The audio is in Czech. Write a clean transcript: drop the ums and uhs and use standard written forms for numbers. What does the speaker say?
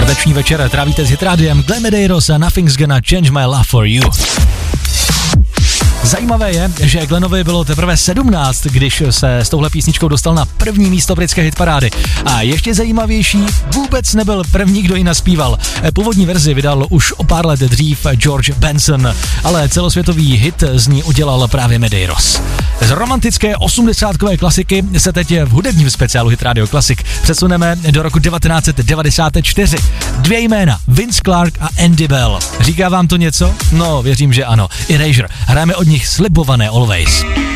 Čtvrteční večer trávíte s Hitrádiem Glenn Medeiros a Nothing's Gonna Change My Love For You. Zajímavé je, že Glennovi bylo teprve 17, když se s touhle písničkou dostal na první místo britské hitparády. A ještě zajímavější, vůbec nebyl první, kdo ji naspíval. Původní verzi vydal už o pár let dřív George Benson, ale celosvětový hit z ní udělal právě Medeiros. Z romantické 80kové klasiky se teď v hudebním speciálu Hit Radio Classic přesuneme do roku 1994. Dvě jména, Vince Clarke a Andy Bell. Říká vám to něco? No, věřím, že ano. Erasure. Hrajeme od nich slibované Always.